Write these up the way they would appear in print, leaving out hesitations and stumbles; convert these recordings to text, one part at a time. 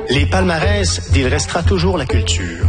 Les palmarès d'Il restera toujours la culture.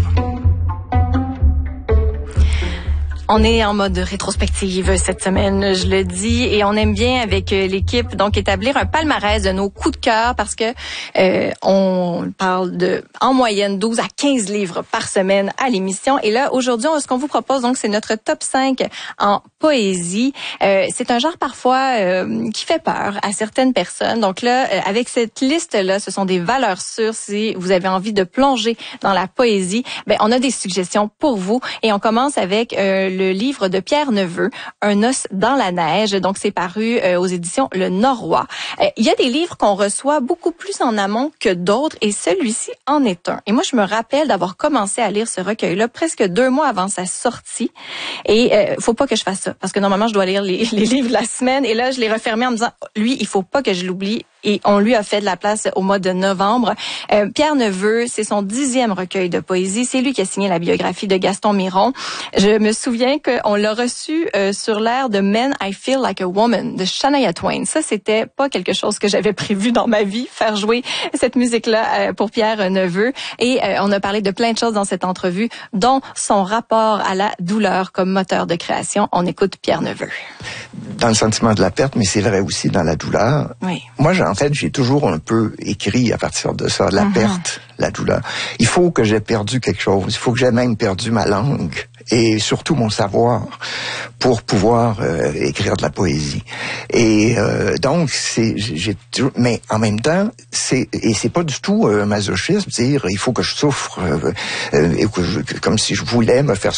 On est en mode rétrospective cette semaine, je le dis, et on aime bien avec l'équipe donc établir un palmarès de nos coups de cœur parce que on parle de en moyenne 12 à 15 livres par semaine à l'émission. Et là, aujourd'hui, ce qu'on vous propose donc c'est notre top 5 en poésie. C'est un genre parfois qui fait peur à certaines personnes. Donc là, avec cette liste-là, ce sont des valeurs sûres. Si vous avez envie de plonger dans la poésie, ben on a des suggestions pour vous. Et on commence avec le livre de Pierre Neveu, Un os dans la neige. Donc, c'est paru aux éditions Le Norrois. Il y a des livres qu'on reçoit beaucoup plus en amont que d'autres et celui-ci en est un. Et moi, je me rappelle d'avoir commencé à lire ce recueil-là presque 2 mois avant sa sortie. Et faut pas que je fasse ça parce que normalement, je dois lire les livres de la semaine. Et là, je l'ai refermé en me disant, lui, il faut pas que je l'oublie. Et on lui a fait de la place au mois de novembre. Pierre Neveu, c'est son 10e recueil de poésie. C'est lui qui a signé la biographie de Gaston Miron. Je me souviens qu'on l'a reçu sur l'air de Men I Feel Like a Woman de Shania Twain. Ça, c'était pas quelque chose que j'avais prévu dans ma vie, faire jouer cette musique-là pour Pierre Neveu. Et on a parlé de plein de choses dans cette entrevue, dont son rapport à la douleur comme moteur de création. On écoute Pierre Neveu. Dans le sentiment de la perte, mais c'est vrai aussi dans la douleur. Oui. Moi, en fait, j'ai toujours un peu écrit à partir de ça, la perte, la douleur. Il faut que j'ai perdu quelque chose. Il faut que j'ai même perdu ma langue et surtout mon savoir pour pouvoir écrire de la poésie. Et donc, mais en même temps, c'est pas du tout un masochisme, dire il faut que je souffre, comme si je voulais me faire